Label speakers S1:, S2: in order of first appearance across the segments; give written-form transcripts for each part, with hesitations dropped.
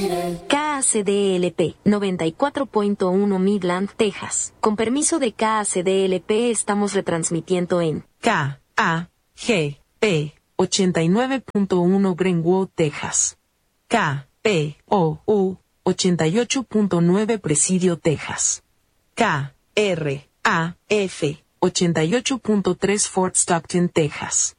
S1: KACDLP 94.1 Midland, Texas. Con permiso de KACDLP estamos retransmitiendo en KAGP 89.1 Greenwood, Texas. KPOU 88.9 Presidio, Texas. KRAF 88.3 Fort Stockton, Texas.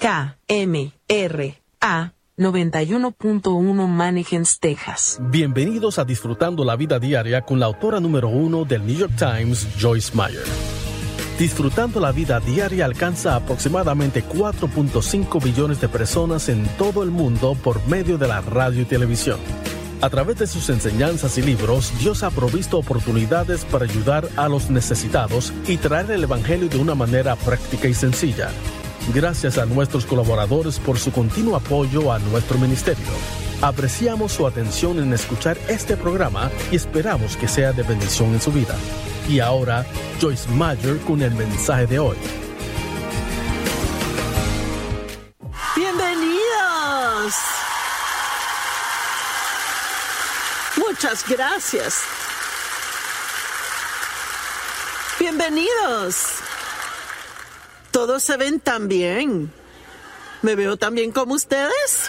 S1: KMRA 91.1 Mannequins, Texas.
S2: Bienvenidos a Disfrutando la Vida Diaria con la autora número 1 del New York Times, Joyce Meyer. Disfrutando la Vida Diaria alcanza aproximadamente 4.5 billones de personas en todo el mundo por medio de la radio y televisión. A través de sus enseñanzas y libros, Dios ha provisto oportunidades para ayudar a los necesitados y traer el Evangelio de una manera práctica y sencilla. Gracias a nuestros colaboradores por su continuo apoyo a nuestro ministerio. Apreciamos su atención en escuchar este programa y esperamos que sea de bendición en su vida. Y ahora, Joyce Meyer con el mensaje de hoy.
S3: ¡Bienvenidos! Muchas gracias. Bienvenidos. Todos se ven tan bien. ¿Me veo tan bien como ustedes?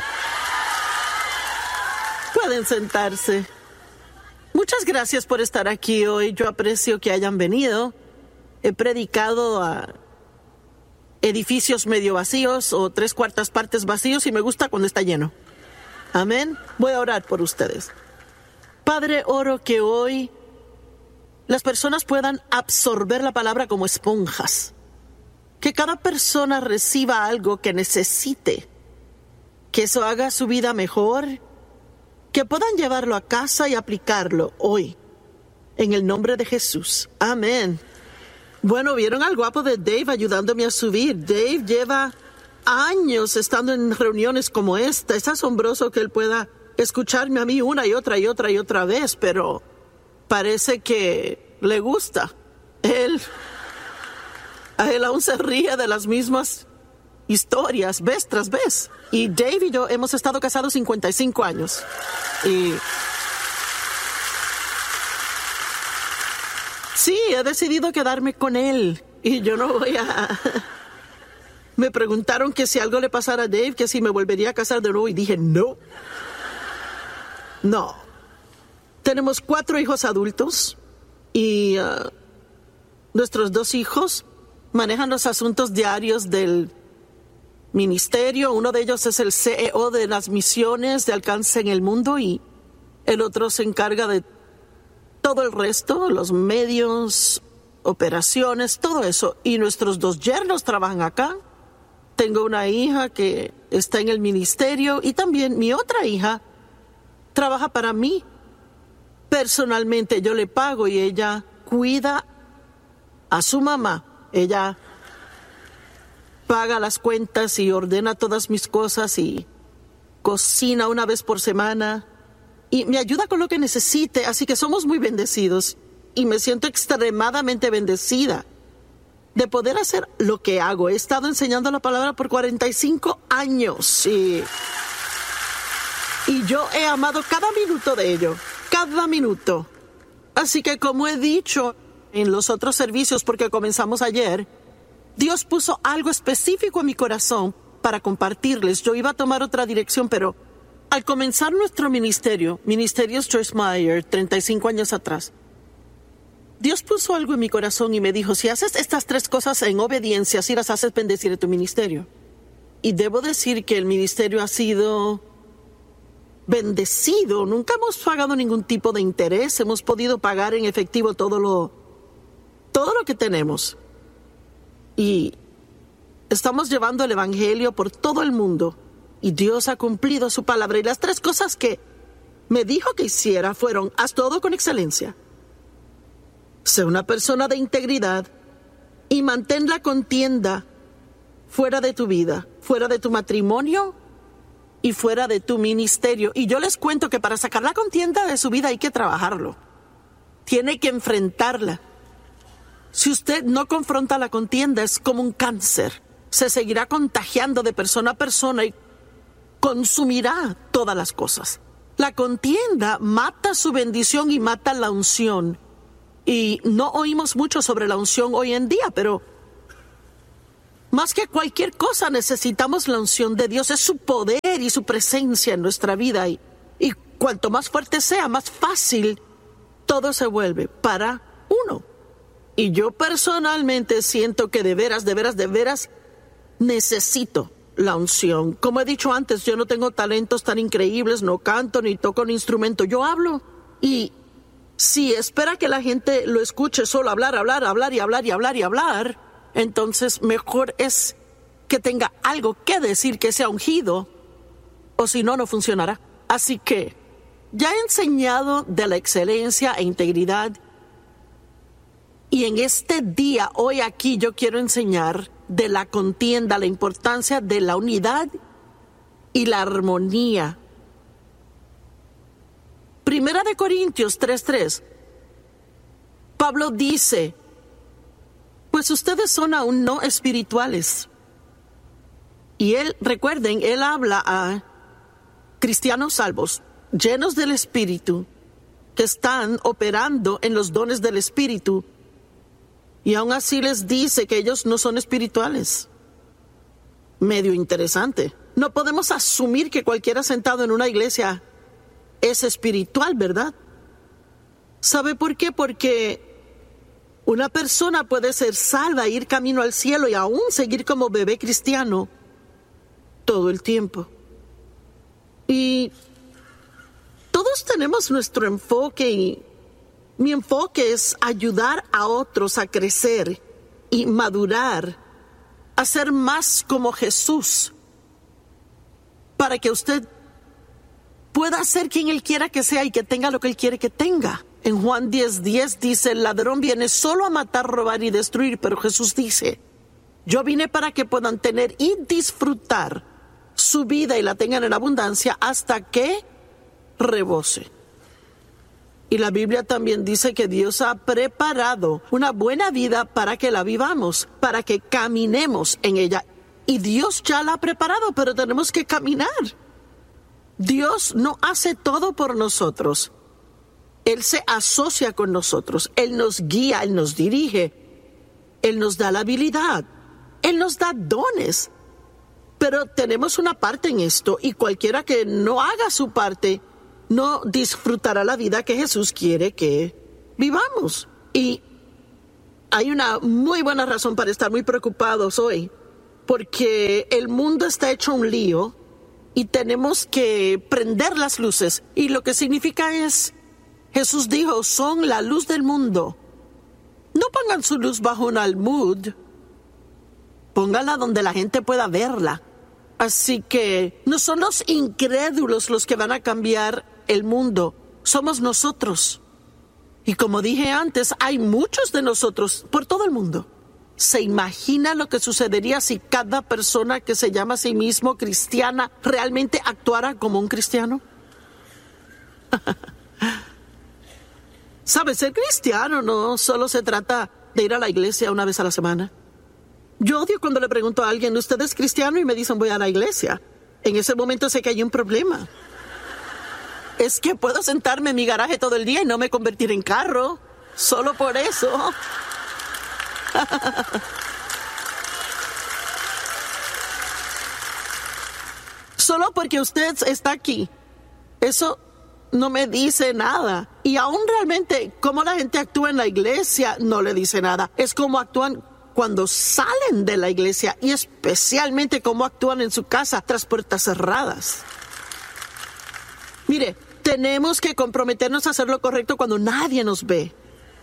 S3: Pueden sentarse. Muchas gracias por estar aquí hoy. Yo aprecio que hayan venido. He predicado a edificios medio vacíos o 3/4 partes vacíos y me gusta cuando está lleno. Amén. Voy a orar por ustedes. Padre, oro que hoy las personas puedan absorber la palabra como esponjas. Que cada persona reciba algo que necesite. Que eso haga su vida mejor. Que puedan llevarlo a casa y aplicarlo hoy. En el nombre de Jesús. Amén. Bueno, ¿vieron al guapo de Dave ayudándome a subir? Dave lleva años estando en reuniones como esta. Es asombroso que él pueda escucharme a mí una y otra y otra y otra vez, pero parece que le gusta. Él aún se ríe de las mismas historias, vez tras vez. Y Dave y yo hemos estado casados 55 años. Y sí, he decidido quedarme con él. Y yo no voy a... Me preguntaron que si algo le pasara a Dave, que si me volvería a casar de nuevo. Y dije, no. No. Tenemos 4 hijos adultos. Y nuestros 2 hijos manejan los asuntos diarios del ministerio. Uno de ellos es el CEO de las misiones de alcance en el mundo y el otro se encarga de todo el resto, los medios, operaciones, todo eso. Y nuestros 2 yernos trabajan acá. Tengo una hija que está en el ministerio y también mi otra hija trabaja para mí. Personalmente yo le pago y ella cuida a su mamá. Ella paga las cuentas y ordena todas mis cosas y cocina una vez por semana y me ayuda con lo que necesite, así que somos muy bendecidos y me siento extremadamente bendecida de poder hacer lo que hago. He estado enseñando la palabra por 45 años y yo he amado cada minuto de ello, cada minuto. Así que como he dicho en los otros servicios, porque comenzamos ayer, Dios puso algo específico en mi corazón para compartirles. Yo iba a tomar otra dirección, pero al comenzar nuestro ministerio, Ministerios Joyce Meyer, 35 años atrás, Dios puso algo en mi corazón y me dijo, si haces estas 3 cosas en obediencia, así las haces bendecir tu ministerio. Y debo decir que el ministerio ha sido bendecido. Nunca hemos pagado ningún tipo de interés. Hemos podido pagar en efectivo todo lo que tenemos. Y estamos llevando el evangelio por todo el mundo. Y Dios ha cumplido su palabra. Y las 3 cosas que me dijo que hiciera fueron: haz todo con excelencia, sé una persona de integridad y mantén la contienda fuera de tu vida, fuera de tu matrimonio y fuera de tu ministerio. Y yo les cuento que para sacar la contienda de su vida hay que trabajarlo. Tiene que enfrentarla. Si usted no confronta la contienda, es como un cáncer. Se seguirá contagiando de persona a persona y consumirá todas las cosas. La contienda mata su bendición y mata la unción. Y no oímos mucho sobre la unción hoy en día, pero más que cualquier cosa necesitamos la unción de Dios. Es su poder y su presencia en nuestra vida. Y cuanto más fuerte sea, más fácil todo se vuelve para uno. Y yo personalmente siento que de veras necesito la unción. Como he dicho antes, yo no tengo talentos tan increíbles, no canto ni toco un instrumento. Yo hablo y si espera que la gente lo escuche solo hablar, entonces mejor es que tenga algo que decir, que sea ungido, o si no, no funcionará. Así que ya he enseñado de la excelencia e integridad, y en este día, hoy aquí, yo quiero enseñar de la contienda, la importancia de la unidad y la armonía. 1 Corintios 3:3. Pablo dice: pues ustedes son aún no espirituales. Y recuerden, él habla a cristianos salvos, llenos del Espíritu, que están operando en los dones del Espíritu. Y aún así les dice que ellos no son espirituales. Medio interesante. No podemos asumir que cualquiera sentado en una iglesia es espiritual, ¿verdad? ¿Sabe por qué? Porque una persona puede ser salva, ir camino al cielo y aún seguir como bebé cristiano todo el tiempo. Y todos tenemos nuestro enfoque, y mi enfoque es ayudar a otros a crecer y madurar, a ser más como Jesús, para que usted pueda ser quien Él quiera que sea y que tenga lo que Él quiere que tenga. En Juan 10:10 dice: el ladrón viene solo a matar, robar y destruir, pero Jesús dice: yo vine para que puedan tener y disfrutar su vida y la tengan en abundancia hasta que rebose. Y la Biblia también dice que Dios ha preparado una buena vida para que la vivamos, para que caminemos en ella. Y Dios ya la ha preparado, pero tenemos que caminar. Dios no hace todo por nosotros. Él se asocia con nosotros. Él nos guía, Él nos dirige. Él nos da la habilidad. Él nos da dones. Pero tenemos una parte en esto, y cualquiera que no haga su parte no disfrutará la vida que Jesús quiere que vivamos. Y hay una muy buena razón para estar muy preocupados hoy, porque el mundo está hecho un lío y tenemos que prender las luces. Y lo que significa es, Jesús dijo: son la luz del mundo. No pongan su luz bajo un almud, pónganla donde la gente pueda verla. Así que no son los incrédulos los que van a cambiar el mundo, somos nosotros. Y como dije antes, hay muchos de nosotros por todo el mundo. ¿Se imagina lo que sucedería si cada persona que se llama a sí mismo cristiana realmente actuara como un cristiano? ¿Sabes? Ser cristiano no solo se trata de ir a la iglesia una vez a la semana. Yo odio cuando le pregunto a alguien: ¿usted es cristiano? Y me dicen: voy a la iglesia. En ese momento sé que hay un problema. Es que puedo sentarme en mi garaje todo el día y no me convertir en carro. Solo por eso. Solo porque usted está aquí. Eso no me dice nada. Y aún realmente cómo la gente actúa en la iglesia no le dice nada. Es cómo actúan cuando salen de la iglesia, y especialmente cómo actúan en su casa tras puertas cerradas. Mire, tenemos que comprometernos a hacer lo correcto cuando nadie nos ve.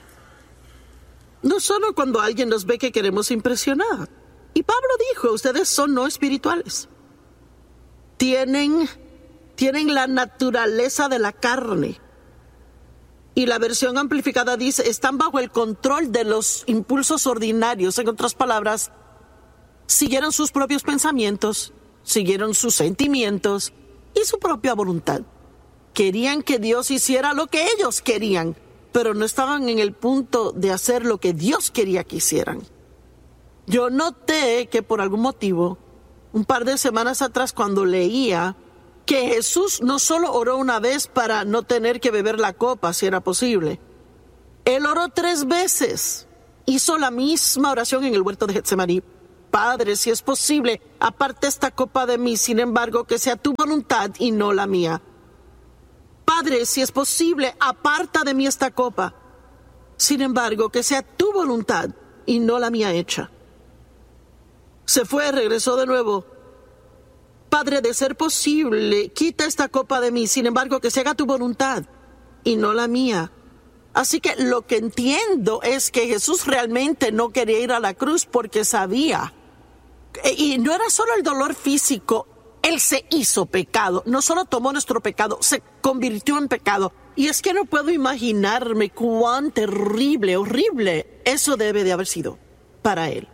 S3: No solo cuando alguien nos ve que queremos impresionar. Y Pablo dijo: ustedes son no espirituales. Tienen la naturaleza de la carne. Y la versión amplificada dice: están bajo el control de los impulsos ordinarios. En otras palabras, siguieron sus propios pensamientos, siguieron sus sentimientos y su propia voluntad. Querían que Dios hiciera lo que ellos querían, pero no estaban en el punto de hacer lo que Dios quería que hicieran. Yo noté que por algún motivo, un par de semanas atrás, cuando leía que Jesús no solo oró una vez para no tener que beber la copa, si era posible. Él oró 3 veces. Hizo la misma oración en el huerto de Getsemaní. Padre, si es posible, aparta esta copa de mí, sin embargo, que sea tu voluntad y no la mía. Padre, si es posible, aparta de mí esta copa. Sin embargo, que sea tu voluntad y no la mía hecha. Se fue, regresó de nuevo. Padre, de ser posible, quita esta copa de mí, sin embargo, que se haga tu voluntad y no la mía. Así que lo que entiendo es que Jesús realmente no quería ir a la cruz porque sabía. Y no era solo el dolor físico, Él se hizo pecado. No solo tomó nuestro pecado, se convirtió en pecado. Y es que no puedo imaginarme cuán terrible, horrible eso debe de haber sido para Él.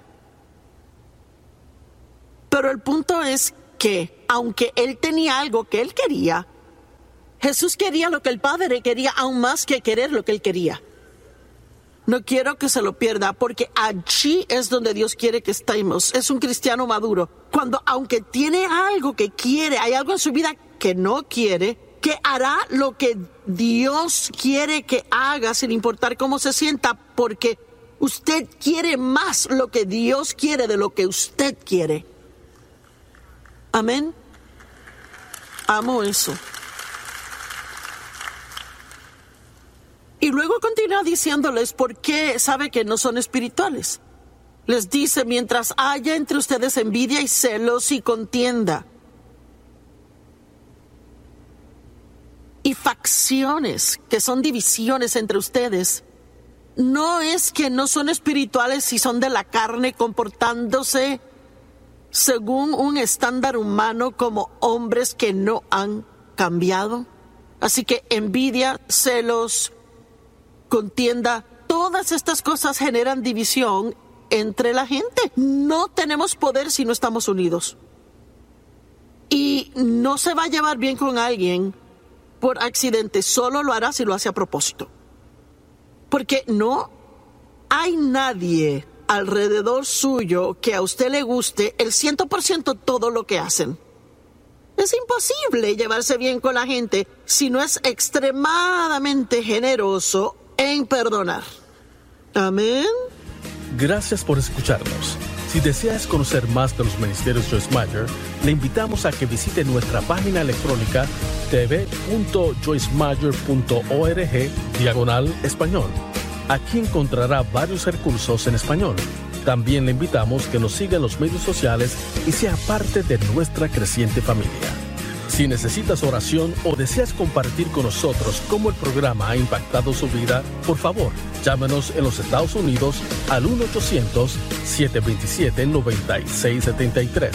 S3: Pero el punto es que, aunque Él tenía algo que Él quería, Jesús quería lo que el Padre quería aún más que querer lo que Él quería. No quiero que se lo pierda, porque allí es donde Dios quiere que estemos. Es un cristiano maduro. Cuando, aunque tiene algo que quiere, hay algo en su vida que no quiere, que hará lo que Dios quiere que haga sin importar cómo se sienta, porque usted quiere más lo que Dios quiere de lo que usted quiere. Amén. Amo eso. Y luego continúa diciéndoles por qué sabe que no son espirituales. Les dice, mientras haya entre ustedes envidia y celos y contienda y facciones, que son divisiones entre ustedes, no es que no son espirituales si son de la carne, comportándose según un estándar humano como hombres que no han cambiado. Así que envidia, celos, contienda, todas estas cosas generan división entre la gente. No tenemos poder si no estamos unidos. Y no se va a llevar bien con alguien por accidente, solo lo hará si lo hace a propósito. Porque no hay nadie alrededor suyo que a usted le guste el 100% todo lo que hacen. Es imposible llevarse bien con la gente si no es extremadamente generoso en perdonar. Amén.
S2: Gracias por escucharnos. Si deseas conocer más de los ministerios Joyce Meyer, le invitamos a que visite nuestra página electrónica tv.joycemeyer.org/español. Aquí encontrará varios recursos en español. También le invitamos que nos siga en los medios sociales y sea parte de nuestra creciente familia. Si necesitas oración o deseas compartir con nosotros cómo el programa ha impactado su vida, por favor, llámenos en los Estados Unidos al 1-800-727-9673.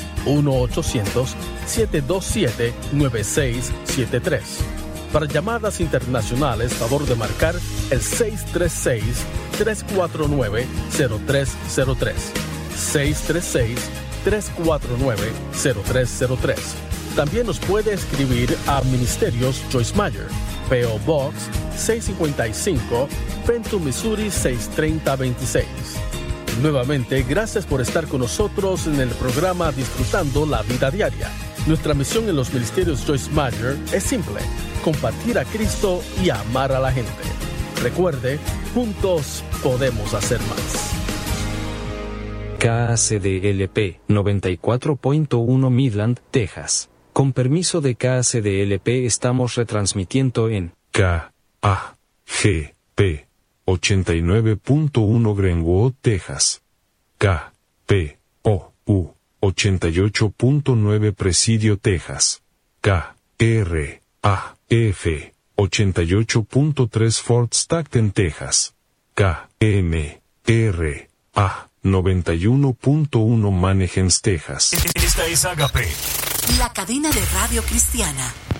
S2: 1-800-727-9673. Para llamadas internacionales, favor de marcar el 636-349-0303. 636-349-0303. También nos puede escribir a Ministerios Joyce Meyer, P.O. Box 655, Fenton, Missouri 63026. Nuevamente, gracias por estar con nosotros en el programa Disfrutando la Vida Diaria. Nuestra misión en los Ministerios Joyce Meyer es simple: compartir a Cristo y amar a la gente. Recuerde, juntos podemos hacer más.
S4: KACDLP 94.1 Midland, Texas. Con permiso de KACDLP estamos retransmitiendo en KAGP 89.1 Greenwood, Texas. KPOU 88.9 Presidio, Texas. KRAF 88.3 Fort Stockton, Texas. KMRA 91.1 Mannequins, Texas.
S5: Esta es Agape,
S6: la cadena de radio cristiana.